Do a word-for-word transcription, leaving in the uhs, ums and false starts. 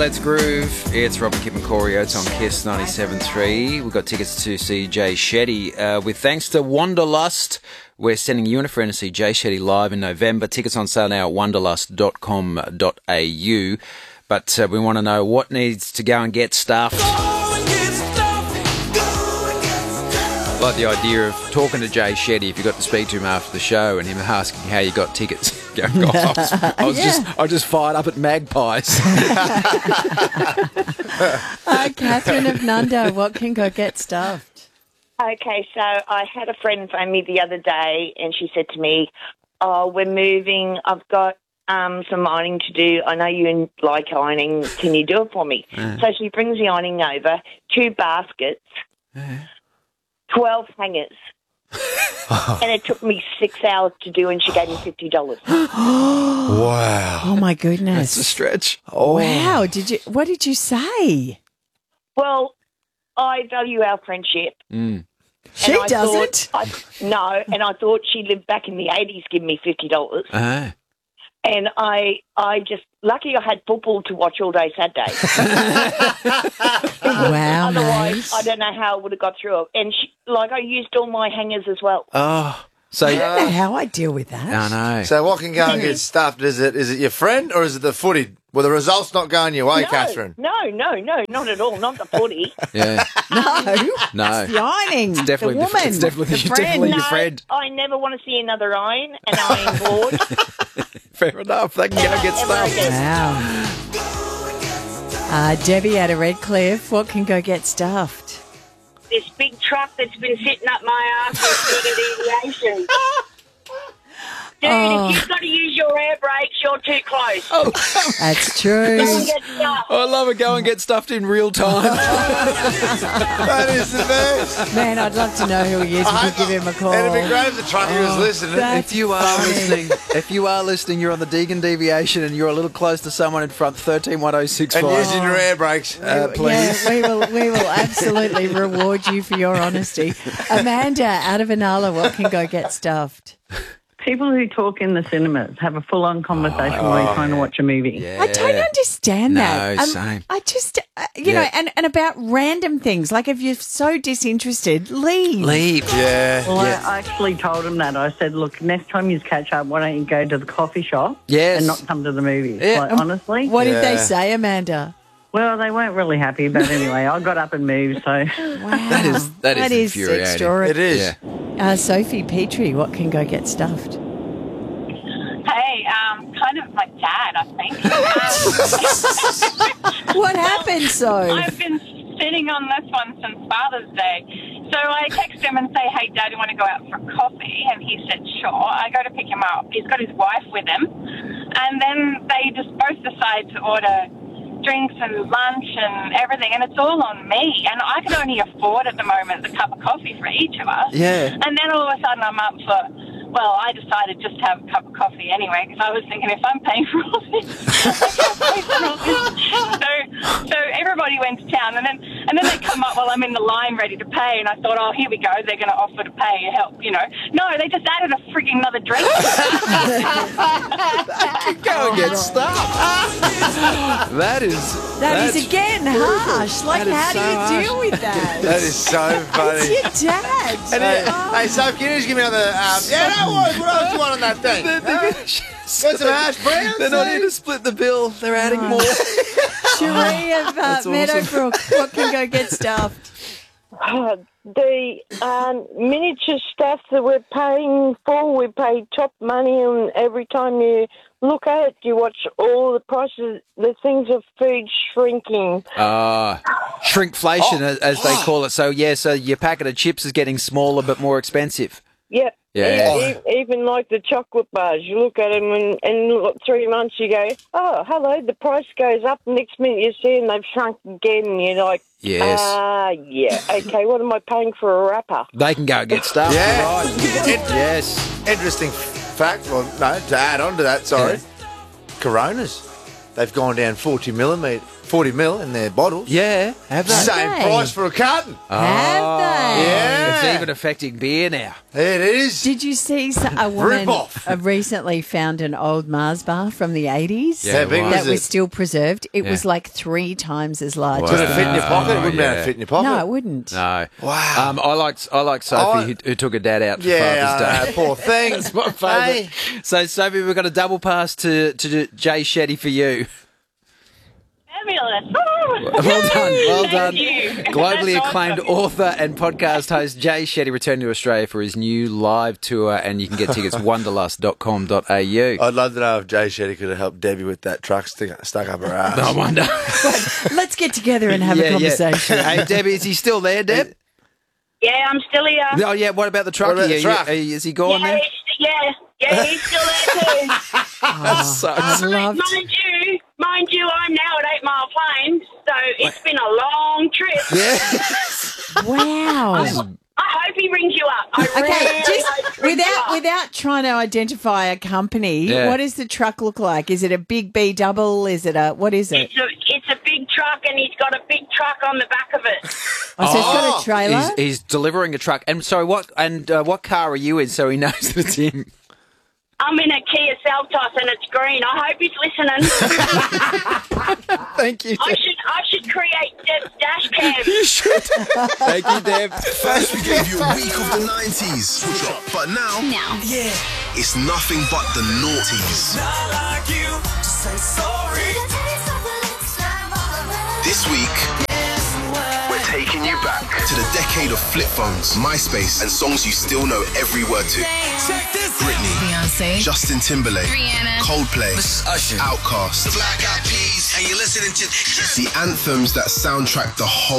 Let's groove. It's Robin, Kip and Corio. It's on Kiss ninety-seven point three. We've got tickets to see Jay Shetty. Uh, with thanks to Wanderlust, we're sending you and a friend to see Jay Shetty live in November. Tickets on sale now at wanderlust dot com dot a u. But uh, we want to know what needs to go and get stuffed. I like the idea of talking to Jay Shetty if you got to speak to him after the show and him asking how you got tickets. Go, oh, I was, I was yeah. just I just fired up at Magpies. uh, Catherine of Nunda, what can go get stuffed? Okay, so I had a friend phone me the other day and she said to me, oh, we're moving. I've got um, some ironing to do. I know you like ironing. Can you do it for me? Uh. So she brings the ironing over, two baskets, uh. twelve hangers. And it took me six hours to do, and she gave me fifty dollars. Wow! Oh my goodness, that's a stretch. Oh. Wow! Did you? What did you say? Well, I value our friendship. Mm. She I doesn't. I, no, and I thought she lived back in the eighties, giving me fifty dollars. Uh-huh. And I, I just lucky I had football to watch all day Saturday. Wow! Otherwise, nice. I don't know how I would have got through it. And she, like I used all my hangers as well. Oh, so I don't know how I deal with that. I know. So what can go and get stuffed? Is it is it your friend or is it the footy? Well, the results not going your way, no, Catherine. No, no, no, not at all. Not the footy. Yeah. No, no. It's the ironing. It's definitely the woman. It's definitely, the definitely no, your friend. I never want to see another iron, an iron board. Fair enough. They can go and get stuffed. Wow. Uh, Debbie out of Redcliffe, what can go get stuffed? This big truck that's been sitting up my ass with deviation. Dude, Oh. if you've got to use your air brakes, you're too close. Oh, That's true. Go and get stuffed. I love it. Go and get stuffed in real time. That is the best. Man, I'd love to know who he is. We could give him a call. And it'd be great if the trucker was listening. that's If you are funny. listening, if you are listening, you're on the Deegan deviation and you're a little close to someone in front. Thirteen one zero six And five. using your air brakes. Uh, please. Yeah, we will. We will absolutely reward you for your honesty. Amanda out of Inala, what can go get stuffed? People who talk in the cinemas have a full-on conversation Oh, while you're trying to watch a movie. Yeah. I don't understand No, that. Um, same. I just, uh, you Yeah. know, and, and about random things. Like if you're so disinterested, leave. Leave. Yeah. Well, Yeah. I, I actually told him that. I said, look, next time you catch up, why don't you go to the coffee shop Yes. and not come to the movies? Yeah. Like, Um, honestly. What did they Yeah. say, Amanda? Well, they weren't really happy, but anyway, I got up and moved, so... Wow. That is that is infuriating. extraordinary. It is. Yeah. Uh, Sophie Petrie, what can go get stuffed? Hey, um, kind of my dad, I think. Um, What happened, so? I've been sitting on this one since Father's Day. So I text him and say, hey, Dad, do you want to go out for coffee? And he said, sure. I go to pick him up. He's got his wife with him. And then they just both decide to order drinks and lunch and everything, and it's all on me. And I can only afford at the moment the cup of coffee for each of us. Yeah. And then all of a sudden I'm up for, well, I decided just to have a cup of coffee anyway, because I was thinking if I'm paying for all this, I can't pay for all this. So, so everybody went to town, and then and then they come up while I'm in the line ready to pay, and I thought, oh, here we go, they're going to offer to pay help, you know. No, they just added a frigging another drink. Go and get stuffed. That is that is that's- again harsh. Like, that is how do so you harsh. deal with that? That is so funny. It's your dad. And Oh. it, hey, Soph, can you just give me another... Um, yeah, no worries. What else do you want on that thing? They're, Huh? they're, Got some hash browns? they're not eh? here to split the bill. They're adding more. Cherie of uh, That's awesome. Meadowbrook, what can go get stuffed? Oh, the um, miniature stuff that we're paying for, we pay top money, and every time you look at it, you watch all the prices, the things of food shrinking. Uh, shrinkflation, as, as they call it. So, yeah, so your packet of chips is getting smaller but more expensive. Yep. Yeah. E- e- even like the chocolate bars, you look at them and in look, three months you go, oh, hello, the price goes up. Next minute you see them, they've shrunk again. And you're like, Yes. ah, yeah, okay, what am I paying for a wrapper? They can go and get stuffed. Yeah. You're right. It- Yes. Interesting fact, well, no, to add on to that, sorry. Yeah. Coronas. They've gone down forty millimetre, forty mil in their bottles. Yeah, have they? Same they? price for a carton. Have they? Yeah. It's even affecting beer now. It is. Did you see s- a woman Rip-off. uh, recently found an old Mars bar from the eighties Yeah, How big right. that was was it? still preserved? It Yeah. was like three times as large. Could as it the fit in your Mars pocket? bar. It wouldn't be able yeah. to fit in your pocket. No, it wouldn't. No. Wow. Um, I like I like Sophie Oh, who, who took her dad out for Yeah, Father's I Day. know, poor thing. That's my favourite. Hey. So, Sophie, we've got a double pass to, to Jay Shetty for you. Fabulous. Well done, well Thank done. you. Globally That's acclaimed awesome. author and podcast host Jay Shetty returned to Australia for his new live tour, and you can get tickets at wanderlust dot com dot a u. I'd love to know if Jay Shetty could have helped Debbie with that truck stick, stuck up her ass. I wonder. Let's get together and have a conversation. Hey, Debbie, is he still there, Deb? Yeah, I'm still here. Oh, yeah. What about the truck? What about Are the you- truck? are you- is he gone yeah, there? he's, yeah, yeah, he's still there too. So- I loved. Mind you, mind you, I'm now at Eight Mile Plains, so it's been a long trip. Wow. I hope he rings you up. I Okay, really hope just he rings you without up. without trying to identify a company, Yeah. what does the truck look like? Is it a big B double? Is it a what is it? It's a, it's a big truck, and he's got a big truck on the back of it. Oh, so it's got a trailer. He's, he's delivering a truck. And sorry, what and uh, what car are you in? So he knows that it's him. I'm in a Kia Seltos, and it's green. I hope he's listening. Thank you, I should I should create Deb's dash cam. You should. Thank you, Deb. First, we gave you a week of the nineties. But now, Now. yeah, it's nothing but the noughties. This week, we're taking you back to the decade of flip phones, MySpace, and songs you still know every word to. Britney, Beyonce. Justin Timberlake, Rihanna. Coldplay, This is Usher. Outkast. The Black Eyed Peas, and you're listening to The anthems that soundtrack the whole